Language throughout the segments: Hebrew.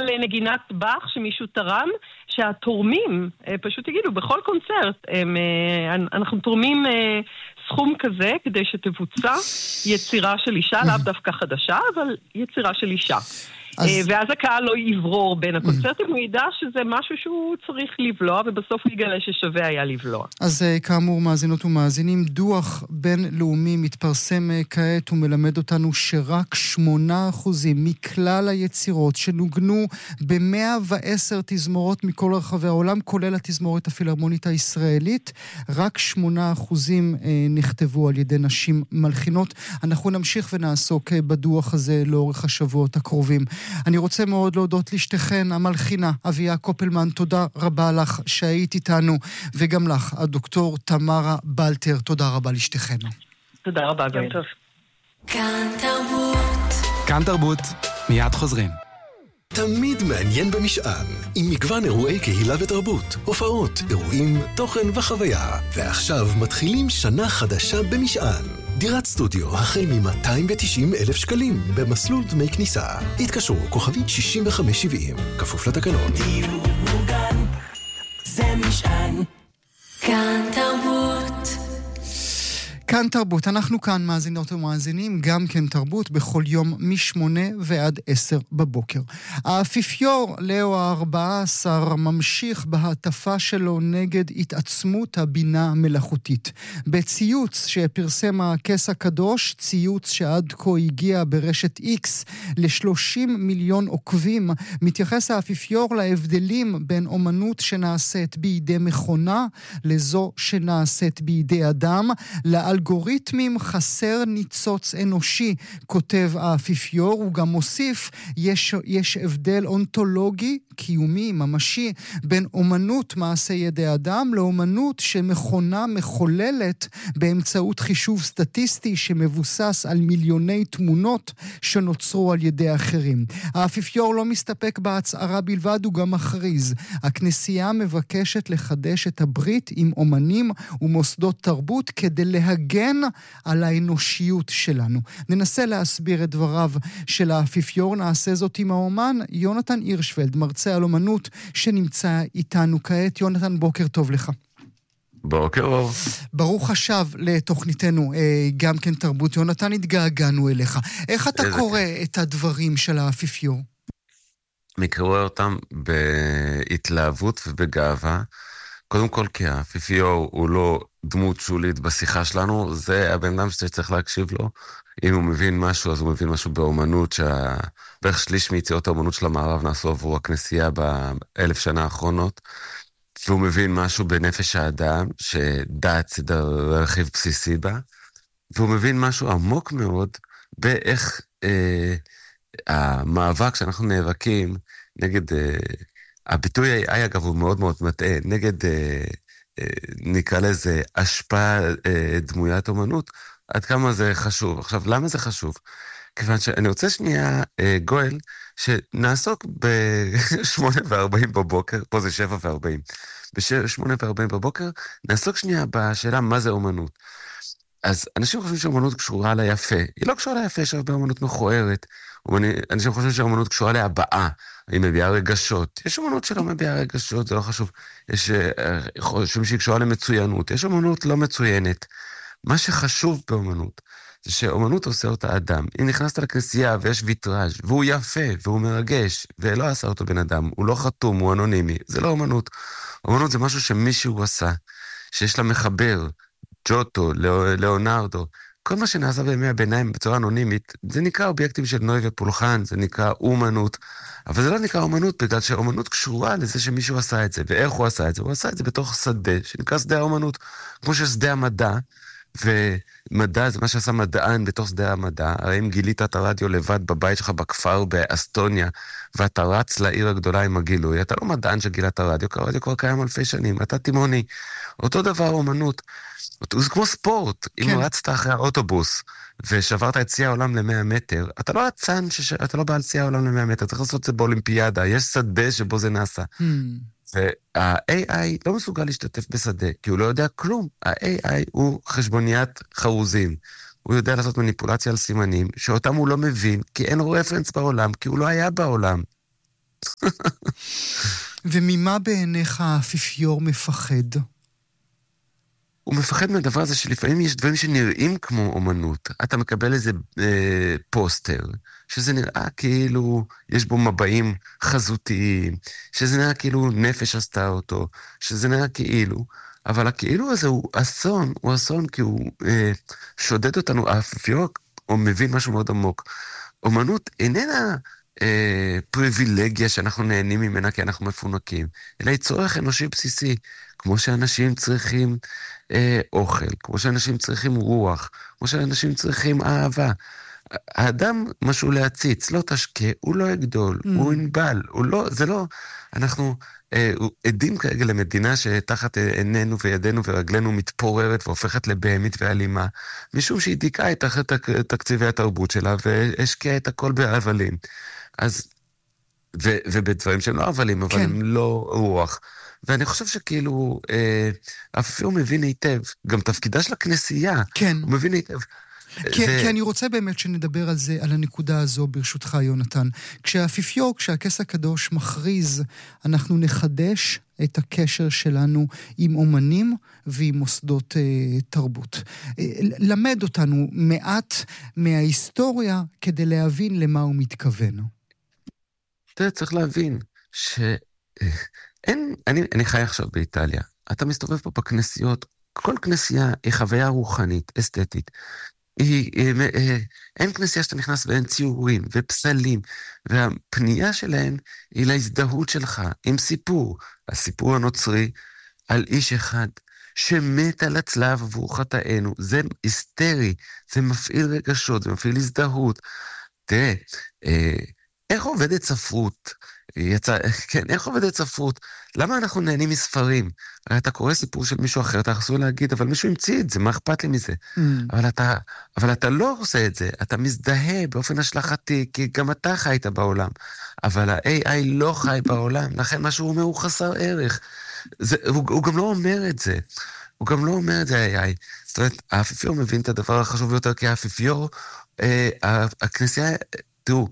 נגינת באך שמישהו תרם, שהתורמים פשוט יגידו, בכל קונצרט, אנחנו תורמים סכום כזה כדי שתבוצע יצירה של אישה, לאו דווקא חדשה, אבל יצירה של אישה. ואז הקהל לא יברור בין הקונצרטים, הוא ידע שזה משהו שהוא צריך לבלוע, ובסוף הוא יגלה ששווה היה לבלוע. אז כאמור, מאזינות ומאזינים, דוח בינלאומי מתפרסם כעת ומלמד אותנו שרק 8% מכלל היצירות שנוגנו ב-110 תזמורות מכל רחבי העולם, כולל התזמורת הפילהרמונית הישראלית, רק 8% נכתבו על ידי נשים מלחינות. אנחנו נמשיך ונעסוק בדוח הזה לאורך השבועות הקרובים. אני רוצה מאוד להודות לשתיכן, המלחינה אביה קופלמן, תודה רבה לך שהיית איתנו, וגם לך, הדוקטור תמרה בלטר, תודה רבה לשתיכן. תודה רבה, גם טוב. כאן תרבות. כאן תרבות, מיד חוזרים. תמיד מעניין במשען, עם מגוון אירועי קהילה ותרבות, הופעות, אירועים, תוכן וחוויה. ועכשיו מתחילים שנה חדשה במשען. דירת סטודיו החל מ-290,000 שקלים במסלול דמי כניסה. התקשרו כוכבית 6570, כפוף לתקנון. דיור מוגן, זה משען. כאן תרבות. כאן תרבות, אנחנו כאן מאזינות ומאזינים, גם כן תרבות, בכל יום מ-8 ועד 10 בבוקר. האפיפיור לאו ה-14 ממשיך בהטפה שלו נגד התעצמות הבינה המלאכותית. בציוץ שפרסם הכס הקדוש, ציוץ שעד כה הגיע ברשת X ל-30 מיליון עוקבים, מתייחס האפיפיור להבדלים בין אומנות שנעשית בידי מכונה לזו שנעשית בידי אדם, אלגוריתמים חסר ניצוץ אנושי, כותב האפיפיור. הוא גם מוסיף, יש הבדל אונתולוגי, קיומי, ממשי, בין אומנות מעשה ידי אדם לאומנות שמכונה מחוללת באמצעות חישוב סטטיסטי שמבוסס על מיליוני תמונות שנוצרו על ידי אחרים. האפיפיור לא מסתפק בהצהרה בלבד, הוא גם מכריז. הכנסייה מבקשת לחדש את הברית עם אומנים ומוסדות תרבות כדי להגן על האנושיות שלנו. ננסה להסביר את דבריו של האפיפיור, נעשה זאת עם האומן יונתן הירשפלד, מרצה על אומנות שנמצא איתנו כעת. יונתן, בוקר טוב לך. בוקר אור. ברוך השב לתוכניתנו, גם כן תרבות. יונתן, התגעגענו אליך. איך אתה קורא את הדברים של האפיפיור? אני קורא אותם בהתלהבות ובגאווה. קודם כל, כי האפיפיור הוא לא דמות שולית בשיחה שלנו, זה הבן אדם שצריך להקשיב לו. אם הוא מבין משהו, אז הוא מבין משהו באומנות, בערך שליש מיציאות האומנות של המערב נעשו עבור הכנסייה ב1,000 שנה האחרונות, והוא מבין משהו בנפש האדם, שדעת זה רכיב בסיסי בה, והוא מבין משהו עמוק מאוד באיך המאבק שאנחנו נאבקים נגד, הביטוי AI אגב הוא מאוד מאוד מטעה, נגד נקרא לזה השפעה דמוית אומנות, עד כמה זה חשוב. עכשיו, למה זה חשוב? כיוון שאני רוצה שנייה, גואל, שנעסוק ב-8:40 בבוקר, פה זה 7:40, ב-8:40 בבוקר, נעסוק שנייה בשאלה מה זה אומנות. אז אנשים חושבים שאומנות קשורה ליפה, היא לא קשורה ליפה, יש הרבה אומנות מכוערת, אנשים חושבים שהאומנות קשורה להבעה, היא מביאה רגשות, יש אומנות שלא מביאה רגשות, זה לא חשוב, יש חושבים שהיא קשורה למצוינות, יש אומנות לא מצוינת. מה שחשוב באומנות, זה שאומנות עושה אותה אדם. אם נכנסת לכנסייה ויש ויטראז' והוא יפה והוא מרגש, ולא עשה אותו בן אדם, הוא לא חתום, הוא אנונימי, זה לא אומנות. אומנות זה משהו שמישהו עשה, שיש לה מחבר, ג'וטו, ליאונרדו, כל מה שנעשה בימי הביניים בצורה אנונימית, זה נקרא אובייקטים של נוי ופולחן, זה נקרא אומנות, אבל זה לא נקרא אומנות, בגלל שאומנות קשורה לזה שמישהו עשה את זה, ואיך הוא עשה את זה? הוא עשה את זה בתוך שדה, שנקרא שדה האומנות, כמו ששדה המדע, ומדע זה מה שעשה מדען בתוך שדה המדע. הרי אם גילית את הרדיו לבד בבית שלך בכפר באסטוניה, ואתה רץ לעיר הגדולה עם הגילוי, אתה לא מדען שגילה את הרדיו, כי הרדיו כבר קיים אלפי שנים, אתה תימוני. אותו דבר אומנות, זה כמו ספורט. כן. אם רצת אחרי האוטובוס ושברת את שיא העולם ל100 מטר, אתה לא עצן, אתה לא בעל שיא העולם ל100 מטר, צריך לעשות את זה באולימפיאדה, יש שדה שבו זה נעשה. וה-AI לא מסוגל להשתתף בשדה, כי הוא לא יודע כלום. ה-AI הוא חשבוניית חרוזים. הוא יודע לעשות מניפולציה על סימנים, שאותם הוא לא מבין, כי אין לו רפרנס בעולם, כי הוא לא היה בעולם. וממה בעיניך האפיפיור מפחד? הוא מפחד מהדבר הזה שלפעמים יש דברים שנראים כמו אומנות. אתה מקבל איזה פוסטר, שזה נראה כאילו יש בו מבעים חזותיים, שזה נראה כאילו נפש עשתה אותו, שזה נראה כאילו, אבל הכאילו הזה הוא אסון כי הוא שודד אותנו. האפיפיור הוא מבין משהו מאוד עמוק. אומנות איננה פריבילגיה שאנחנו נהנים ממנה כי אנחנו מפונקים, אלא היא צורך אנושי בסיסי, כמו שאנשים צריכים אוכל, כמו שאנשים צריכים רוח, כמו שאנשים צריכים אהבה. האדם משהו להציץ, לא תשקה, הוא לא יגדול, הוא ינבל, זה לא, אנחנו עדים כרגע למדינה שתחת עינינו וידינו ורגלינו מתפוררת והופכת לבהמית ואלימה, משום שהיא דיכאה את תקציבי התרבות שלה והשקיעה את הכל בהבלים. אז, ובדברים שהם לא הבלים, אבל הם לא רוח. ואני חושב שכאילו, האפיפיור מבין היטב, גם תפקידה של הכנסייה, הוא מבין היטב. כי אני רוצה באמת שנדבר על זה, על הנקודה הזו ברשותך יונתן. כשהאפיפיור, כשהכס הקדוש מכריז, אנחנו נחדש את הקשר שלנו עם אומנים ועם מוסדות תרבות. למד אותנו מעט מההיסטוריה כדי להבין למה הוא מתכוון. צריך להבין אני חי עכשיו באיטליה. אתה מסתובב פה בכנסיות, כל כנסייה היא חוויה רוחנית, אסתטית. אין כנסייה שאתה נכנס ואין ציורים ופסלים, והפנייה שלהם היא להזדהות שלך עם סיפור. הסיפור הנוצרי על איש אחד שמת על הצלב עבור חטאינו. זה היסטרי, זה מפעיל רגשות, זה מפעיל הזדהות. תראה, איך עובדת ספרות? איך עובדת ספרות? למה אנחנו נהנים מספרים? הרי אתה קורא סיפור של מישהו אחר, אתה חסוי להגיד, אבל מישהו המציא את זה, מה אכפת לי מזה? אבל אתה לא עושה את זה, אתה מזדהה באופן השלכתי, כי גם אתה חיית בעולם. אבל ה-AI לא חי בעולם, לכן מה שהוא אומר הוא חסר ערך. הוא גם לא אומר את זה. הוא גם לא אומר את זה, AI. זאת אומרת, האפיפיור מבין את הדבר החשוב ביותר, כי האפיפיור, הכנסייה, תראו,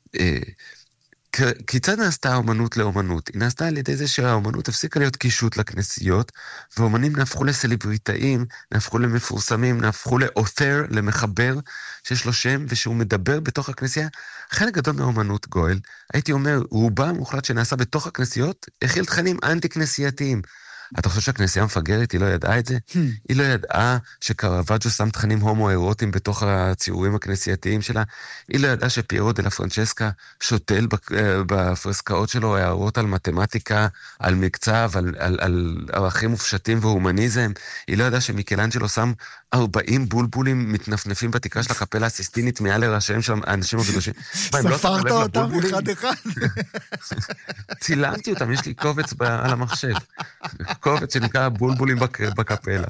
כיצד נעשתה האומנות לאומנות? היא נעשתה על ידי זה שהאומנות הפסיקה להיות קישוט לכנסיות, ואומנים נהפכו לסלבריטאים, נהפכו למפורסמים, נהפכו לאות'ר, למחבר, שיש לו שם ושהוא מדבר בתוך הכנסייה. חלק גדול מהאומנות, גואל, הייתי אומר, רובה המוחלט שנעשה בתוך הכנסיות, הכיל תכנים אנטי-כנסייתיים. אתה חושב שהכנסייה מפגרת, היא לא ידעה את זה? היא לא ידעה שקרוואג'ו שם תכנים הומו-אירוטיים בתוך הציורים הכנסייתיים שלה? היא לא ידעה שפיירו דה לה פרנצ'סקה שותל בפרסקאות שלו הערות על מתמטיקה, על מקצב, על ערכים מופשטים והומניזם? היא לא ידעה שמיקלאנג'לו שם 40 בולבולים מתנפנפים בתקרה של הקפלה הסיסטינית מעל לראשיהם של האנשים הקדושים? ספרת אותם אחד אחד? צילמתי אותם, יש לי קובץ על המחשב. קובץ שנקרא בולבולים בקפלה.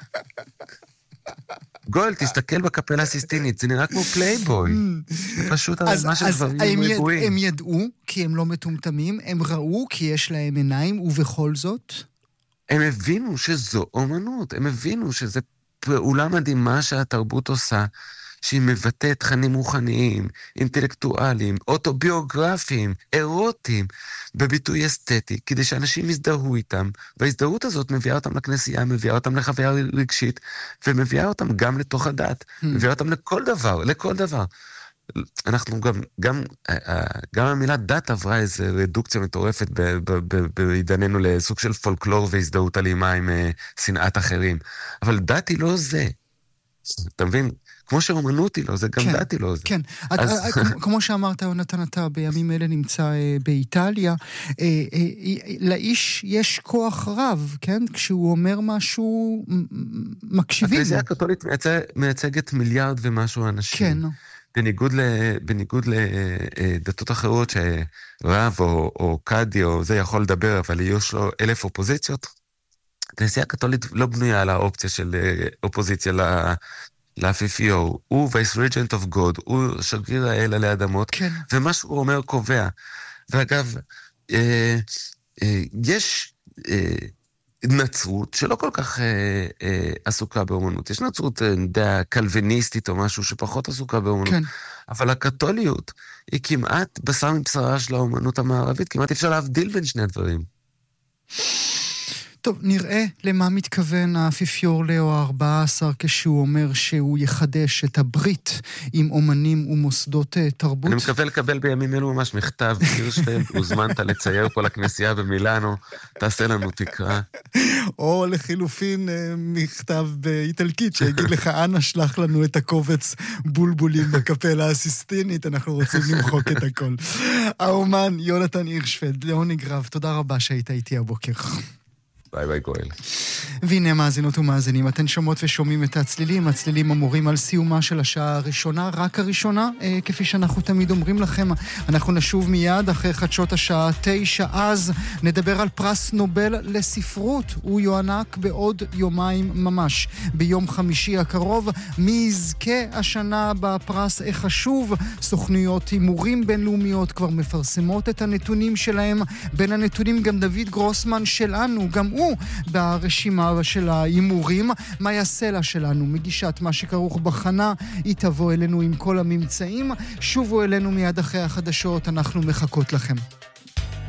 גואל, תסתכל בקפלה הסיסטינית, זה נראה כמו פלייבוי. זה פשוט הרמה של דברים רגועים. הם ידעו כי הם לא מטומטמים, הם ראו כי יש להם עיניים, ובכל זאת? הם הבינו שזו אומנות, הם הבינו שזו פעולה מדהימה שהתרבות עושה, שהיא מבטאת תכנים רוחניים, אינטלקטואליים, אוטוביוגרפיים, אירוטיים, בביטוי אסתטי, כדי שאנשים יזדהו איתם, וההזדהות הזאת מביאה אותם לכנסייה, מביאה אותם לחוויה רגשית, ומביאה אותם גם לתוך הדת, מביאה אותם לכל דבר. אנחנו גם המילה דת עברה איזו רדוקציה מטורפת בעידננו לסוג של פולקלור והזדהות אלימה עם שנאת אחרים. אבל דת היא לא זה. אתה מבין? כמו שאומנות היא לא, זה גם דת היא לא זה. כן, כמו שאמרת, יונתן, אתה בימים אלה נמצא באיטליה, לאיש יש כוח רב, כן? כשהוא אומר משהו, מקשיבים. הכנסייה הקתולית מייצגת מיליארד ומשהו אנשים. כן. בניגוד לדתות אחרות שרב או קאדי או זה יכול לדבר, אבל יש לו 1,000 אופוזיציות, הכנסייה הקתולית לא בנויה על האופציה של אופוזיציה לאפיפיור. הוא וייסרג'נט אוף גוד, הוא שגריר האל עלי אדמות, כן. ומה שהוא אומר קובע. ואגב, יש נצרות שלא כל כך עסוקה באומנות. יש נצרות, קלוויניסטית או משהו שפחות עסוקה באומנות. כן. אבל הקתוליות היא כמעט בשר מבשרה של האומנות המערבית, כמעט אפשר להבדיל בין שני הדברים. טוב, נראה למה מתכוון האפיפיור לאו ה-14 כשהוא אומר שהוא יחדש את הברית עם אומנים ומוסדות תרבות. אני מקווה לקבל בימים אלו ממש מכתב, הירשפלד, הוזמנת לצייר פה לכנסייה במילאנו, תעשה לנו תקרא. או לחילופין מכתב באיטלקית, שיגיד לך, אנא שלח לנו את הקובץ בולבולים בקפלה הסיסטינית, אנחנו רוצים למחוק את הכל. האומן יונתן הירשפלד, לעונג רב, תודה רבה שהיית איתי הבוקר. ביי ביי גואל. והנה מאזינות ומאזינים, אתן שומעות ושומעים את הצלילים אמורים על סיומה של השעה הראשונה, רק הראשונה, כפי שאנחנו תמיד אומרים לכם. אנחנו נשוב מיד אחרי חדשות השעה 9, אז נדבר על פרס נובל לספרות, הוא יוענק בעוד יומיים ממש, ביום חמישי הקרוב. מי יזכה השנה בפרס? איך חשוב? סוכנויות הימורים בינלאומיות כבר מפרסמות את הנתונים שלהם, בין הנתונים גם דוד גרוסמן שלנו, גם הוא ברשימה של ההימורים. מאיה סלע שלנו, מגישת מה שכרוך בחנה, היא תבוא אלינו עם כל הממצאים. שובו אלינו מיד אחרי החדשות, אנחנו מחכות לכם.